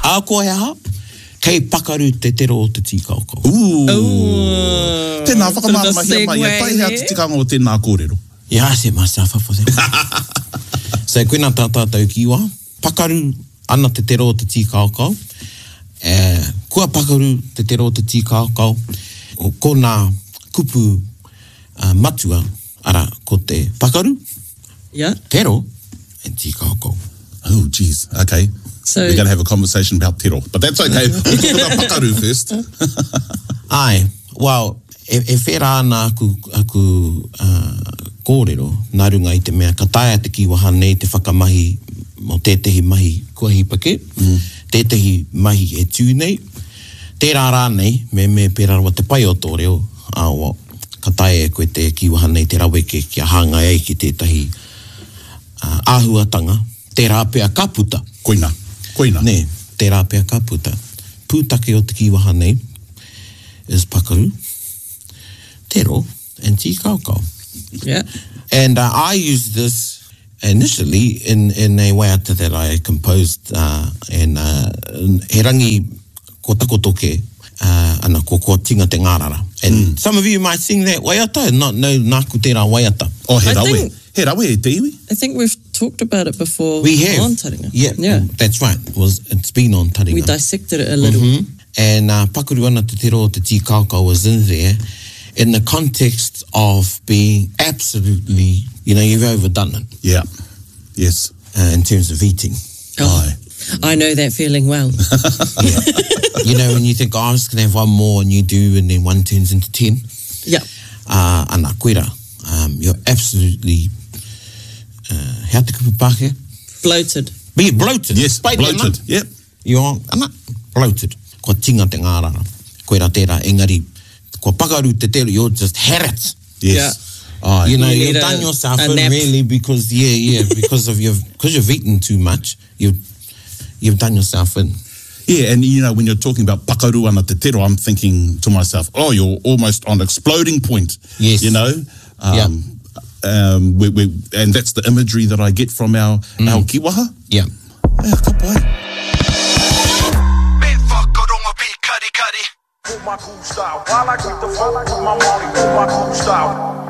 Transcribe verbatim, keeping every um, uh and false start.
A koe aha, kei pakaru te tero o te tīkaukau. Ooh. Tēnā whakamāra mahi mai, e pai hea te tikanga o tēnā kōrero. Yeah, I set myself up for that. So, koe nā tātātou kiwa, pakaru ana te tero o te tīkaukau, uh, kua pakaru te tero o te tīkaukau, ko nā kupu uh, matua, ara, ko te pakaru, yeah. tero, and tīkaukau. Oh, geez, okay. So, we're going to have a conversation about tero, but that's okay. We'll talk about pakaru first. Ai, well, e, e whera ana aku, aku uh, kōrero, nā runga i te mea, ka taia te kiwaha nei te whakamahi mo tētehi mahi kua hipake, mm. tētehi mahi e tūnei, tērā rā nei, me me pērawa te pai o tō reo, awa, ka taia e koe te kiwaha nei te raweke kia hanga ei ki tētahi uh, āhuatanga, tērā pēa ka puta. Koina, koina. Ne, tērā pēa ka puta. Pūtake o te kiwaha nei is pakaru, tero, and tīkaukau. Yeah. And uh, I used this initially in, in a waiata that I composed uh, and uh, he rangi ko takotoke uh, ana ko ko tinga te ngārara. And mm. some of you might sing that waiata and not know nāku tērā waiata. Oh, he I rawe. think- He rawe e te iwi. I think we've talked about it before. We have. On Taringa. Yeah, yeah. that's right. It was, it's been on Taringa. We dissected it a little. Mm-hmm. And uh, pakaru ana te tero o te tīkaukau was in there in the context of being absolutely, you know, you've overdone it. Yeah, yes. Uh, in terms of eating. Oh, Aye. I know that feeling well. Yeah. You know, when you think, oh, I'm just going to have one more, and you do, and then one turns into ten. Yeah. Uh, ana koera, um, you're absolutely, uh, hea te kupu Pākehā? Bloated. Be bloated. Yes, Pai bloated. ana. Yep. You're ana, bloated. Ko tinga te ngārara. Koera tērā, engari, ko pakaru te tero, you're just had it. Yes. Oh, you know, You you've need done a- yourself a in nap. really because, yeah, yeah, because of your, because you've eaten too much, you've, you've done yourself in. Yeah, and you know, when you're talking about pakaru ana te tero, I'm thinking to myself, oh, you're almost on exploding point. Yes. You know? Um, Yeah. Um, we, we, and that's the imagery that I get from our, mm. our kiwaha. Yeah. Yeah, ka pai. Me whakaronga pi kari kari. Pull my cool style. While I keep the funk with my money, pull my cool style.